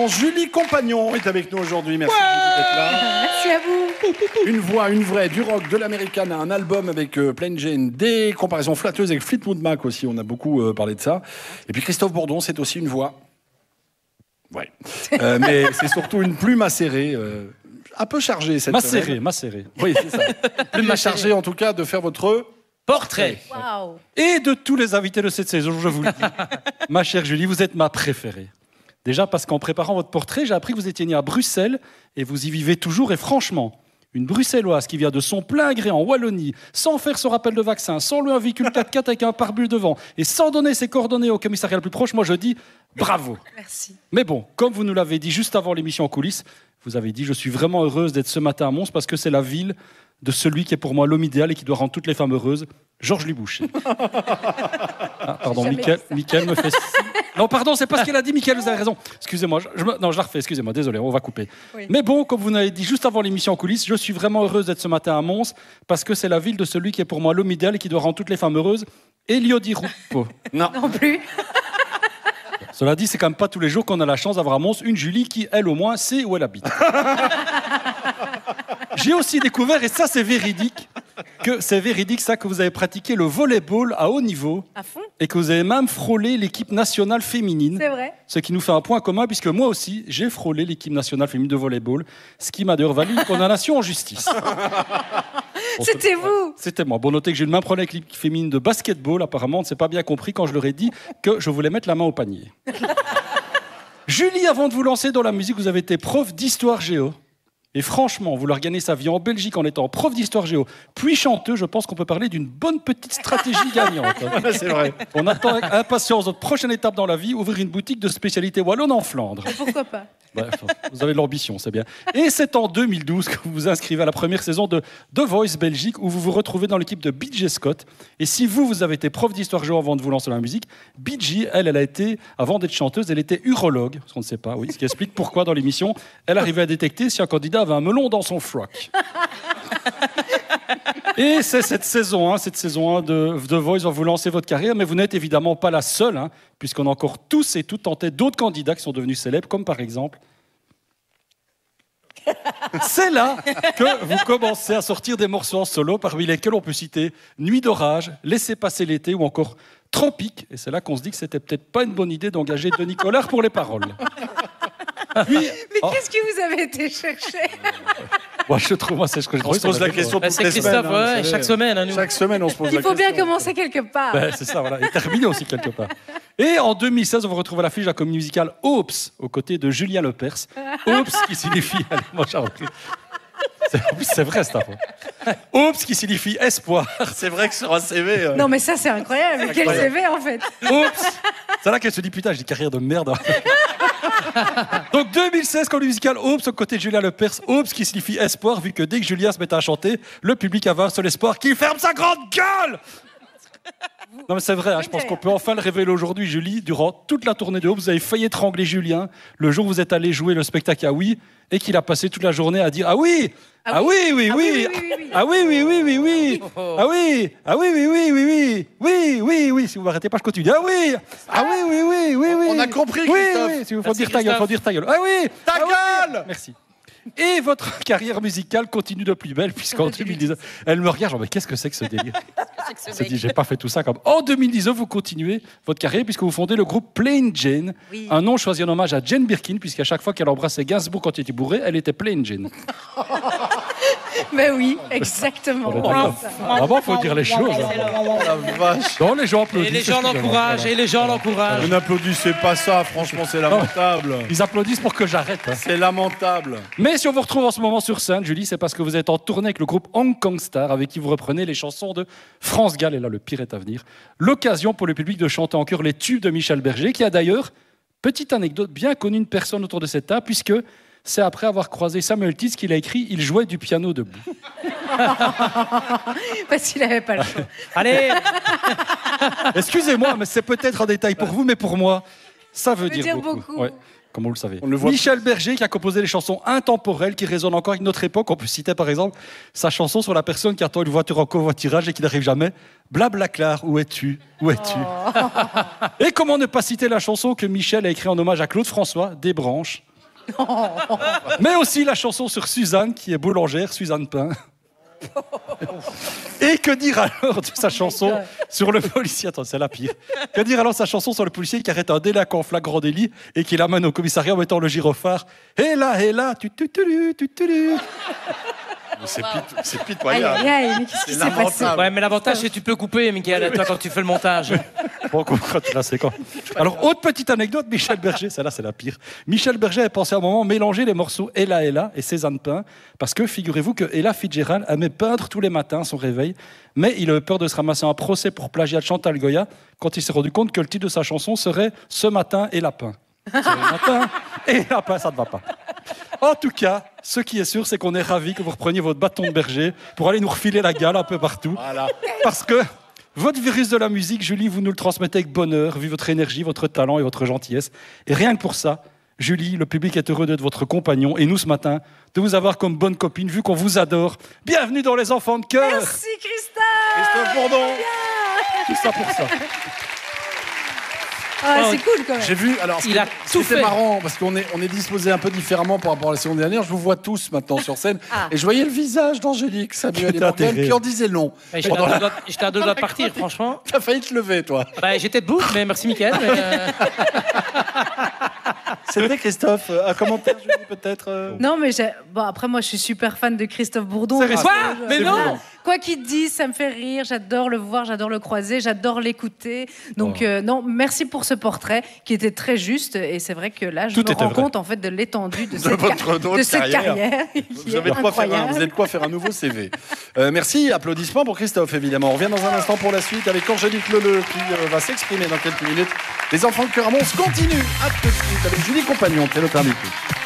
Julie Compagnon est avec nous aujourd'hui. Merci d'être là. Merci à vous. Une voix, une vraie, du rock, de l'américana, un album avec Plain Jane, des comparaisons flatteuses avec Fleetwood Mac aussi, on a beaucoup parlé de ça. Et puis Christophe Bourdon, c'est aussi une voix. Ouais. Mais c'est surtout une plume acérée, un peu chargée cette semaine. Macérée. Oui, c'est ça. Plume chargée en tout cas de faire votre portrait. Waouh. Et de tous les invités de cette saison, je vous le dis, ma chère Julie, vous êtes ma préférée. Déjà parce qu'en préparant votre portrait, j'ai appris que vous étiez née à Bruxelles et vous y vivez toujours. Et franchement, une Bruxelloise qui vient de son plein gré en Wallonie, sans faire son rappel de vaccin, sans louer un véhicule 4x4 avec un pare-bus devant et sans donner ses coordonnées au commissariat le plus proche, moi je dis bravo. Merci. Mais bon, comme vous nous l'avez dit juste avant l'émission en coulisses, vous avez dit « Je suis vraiment heureuse d'être ce matin à Mons parce que c'est la ville de celui qui est pour moi l'homme idéal et qui doit rendre toutes les femmes heureuses, Georges Luboucher. » Ah, pardon, Mickaël me fait... Non, pardon, c'est pas ce qu'elle a dit, Mickaël, vous avez raison. Excusez-moi, non, je la refais, excusez-moi, désolé, on va couper. Oui. Mais bon, comme vous m'avez dit juste avant l'émission en coulisses, je suis vraiment heureuse d'être ce matin à Mons parce que c'est la ville de celui qui est pour moi l'homme idéal et qui doit rendre toutes les femmes heureuses, Elio Di Rupo. Non plus. Cela dit, c'est quand même pas tous les jours qu'on a la chance d'avoir à Mons une Julie qui, elle au moins, sait où elle habite. J'ai aussi découvert, et ça c'est véridique, que vous avez pratiqué le volleyball à haut niveau. À fond. Et que vous avez même frôlé l'équipe nationale féminine. C'est vrai. Ce qui nous fait un point commun, puisque moi aussi, j'ai frôlé l'équipe nationale féminine de volleyball, ce qui m'a d'ailleurs valu une condamnation en justice. C'était vous. C'était moi. Bon, notez que j'ai eu le même problème avec l'équipe féminine de basketball. Apparemment, on ne s'est pas bien compris quand je leur ai dit que je voulais mettre la main au panier. Julie, avant de vous lancer dans la musique, vous avez été prof d'histoire géo. Et franchement, vouloir gagner sa vie en Belgique en étant prof d'histoire géo, puis chanteuse, je pense qu'on peut parler d'une bonne petite stratégie gagnante. C'est vrai. On attend avec impatience notre prochaine étape dans la vie, ouvrir une boutique de spécialité wallonne en Flandre. Et pourquoi pas? Bref, vous avez de l'ambition, c'est bien. Et c'est en 2012 que vous vous inscrivez à la première saison de The Voice Belgique, où vous vous retrouvez dans l'équipe de BJ Scott. Et si vous avez été prof d'histoire géo avant de vous lancer dans la musique, BJ, elle a été, avant d'être chanteuse, elle était urologue, ce qu'on ne sait pas, oui, ce qui explique pourquoi dans l'émission, elle arrivait à détecter si un candidat avait un melon dans son froc. Et c'est cette saison 1 de The Voice va vous lancer votre carrière, mais vous n'êtes évidemment pas la seule, puisqu'on a encore tous et toutes tenté d'autres candidats qui sont devenus célèbres, comme par exemple... C'est là que vous commencez à sortir des morceaux en solo, parmi lesquels on peut citer Nuit d'orage, Laissez passer l'été ou encore Tropique. Et c'est là qu'on se dit que c'était peut-être pas une bonne idée d'engager Denis Collard pour les paroles. Puis, mais qu'est-ce que vous avez été chercher? Moi, c'est ce que je On se pose la question toutes les Christophe, semaines. chaque semaine. Nous. Chaque semaine, on se pose la Il question. faut bien commencer quelque part. C'est ça, voilà. Et terminer aussi quelque part. Et en 2016, on vous retrouve à l'affiche de la comédie musicale Oops, aux côtés de Julien Lepers. Oops, qui signifie... Allez, moi, j'ai repris. C'est vrai, cette info. Oops, qui signifie espoir. C'est vrai que sur un CV... Non, mais ça, c'est incroyable. Quel CV, en fait. Oops. C'est là qu'elle se dit, putain, j'ai une carrière de merde. Donc 2016, comédie musicale Oops, aux côtés de Julien Lepers. Oops, qui signifie espoir, vu que dès que Julien se mettait à chanter, le public avait un seul espoir, qu'il ferme sa grande gueule. Non mais c'est vrai, je pense qu'on peut enfin le révéler aujourd'hui, Julie. Durant toute la tournée de Oops, vous avez failli étrangler Julien le jour où vous êtes allé jouer le spectacle à Oui, et qu'il a passé toute la journée à dire « Ah oui, ah oui, oui, oui, ah oui, oui, oui, oui, oui, ah oui, ah oui, oui, oui, oui, oui, oui, oui, oui, si vous m'arrêtez pas, je continue. Ah oui, ah oui, oui, oui, oui, oui. On a compris, oui, Christophe. oui, si vous faut dire ta gueule, faut dire ta gueule. Ah oui, ta gueule. Merci. Et votre carrière musicale continue de plus belle, puisqu'en 2019, elle me regarde, genre, mais qu'est-ce que c'est que ce délire? Elle se dit, j'ai pas fait tout ça comme... En 2019, vous continuez votre carrière, puisque vous fondez le groupe Plain Jane, un nom choisi en hommage à Jane Birkin, puisqu'à chaque fois qu'elle embrassait Gainsbourg quand il était bourré, elle était Plain Jane. Ben oui, exactement. Vraiment, il faut dire les choses. La vache. Non, les gens applaudissent. Et les gens l'encouragent, Vous n'applaudissez pas ça, franchement, c'est lamentable. Ils applaudissent pour que j'arrête. C'est lamentable. Mais si on vous retrouve en ce moment sur scène, Julie, c'est parce que vous êtes en tournée avec le groupe Hong Kong Star, avec qui vous reprenez les chansons de France Gall, et là, le pire est à venir. L'occasion pour le public de chanter en chœur les tubes de Michel Berger, qui a d'ailleurs, petite anecdote, bien connu une personne autour de cette table, puisque c'est après avoir croisé Samuel Tietz qu'il a écrit « Il jouait du piano debout ». Parce qu'il n'avait pas le choix. Allez. Excusez-moi, mais c'est peut-être un détail pour vous, mais pour moi, ça veut dire beaucoup. Ouais, comme vous le savez. Michel Berger qui a composé les chansons intemporelles qui résonnent encore avec notre époque. On peut citer par exemple sa chanson sur la personne qui attend une voiture en covoiturage et qui n'arrive jamais. Blablacar, où es-tu? Où es-tu? Et comment ne pas citer la chanson que Michel a écrite en hommage à Claude François, Des branches Mais aussi la chanson sur Suzanne, qui est boulangère, Suzanne Pain. Et que dire alors de sa chanson sur le policier... Attends, c'est la pire. Que dire alors de sa chanson sur le policier qui arrête un délinquant en flagrant délit et qui l'amène au commissariat en mettant le gyrophare. Hé là, tu. C'est Aïe, pitoyable. aïe, aïe, mais qu'est-ce qui s'est passé? Ouais, mais l'avantage, c'est que tu peux couper, Mickaël, toi, quand tu fais le montage. Bon, là, c'est quand. Alors, autre petite anecdote, Michel Berger, celle-là, c'est la pire. Michel Berger a pensé à un moment mélanger les morceaux Ella et Cézanne Pain, parce que figurez-vous que Ella Fitzgerald aimait peindre tous les matins à son réveil, mais il avait peur de se ramasser un procès pour plagiat de Chantal Goya quand il s'est rendu compte que le titre de sa chanson serait Ce matin et lapin. Ce matin et lapin, ça ne va pas. En tout cas, ce qui est sûr, c'est qu'on est ravis que vous repreniez votre bâton de berger pour aller nous refiler la gale un peu partout. Voilà. Parce que votre virus de la musique, Julie, vous nous le transmettez avec bonheur, vu votre énergie, votre talent et votre gentillesse. Et rien que pour ça, Julie, le public est heureux d'être votre compagnon. Et nous, ce matin, de vous avoir comme bonne copine, vu qu'on vous adore. Bienvenue dans Les Enfants de Cœur. Merci Christophe. Christophe Bourdon. Tout ça pour ça. Ah, c'est cool quand même. J'ai vu, alors Il a tout c'était fait. marrant parce qu'on est disposé un peu différemment par rapport à la saison dernière. Je vous vois tous maintenant sur scène Ah. et je voyais le visage d'Angélique, Samuel et Putain, Morgane terrible. qui en disaient long. J'étais à deux doigts de partir, franchement. T'as failli te lever, toi. Bah, j'étais debout, mais merci, Mickaël. C'était Christophe. Un commentaire, Julie, peut-être Non, mais bon, après, moi, je suis super fan de Christophe Bourdon. C'est récent. Quoi? Mais C'est non bon. Quoi qu'il dise, ça me fait rire. J'adore le voir, j'adore le croiser, j'adore l'écouter. Donc, non, merci pour ce portrait qui était très juste. Et c'est vrai que là, je Tout me était rends vrai. compte en fait de l'étendue de, votre cette carrière. carrière qui Vous est avez, de quoi faire incroyable. vous avez de quoi faire un nouveau CV. Merci, applaudissements pour Christophe, évidemment. On revient dans un instant pour la suite avec Angélique Leleu qui va s'exprimer dans quelques minutes. Les enfants de cœur à Mons continuent. À tout de suite avec Julie Compagnon, pilote un micro.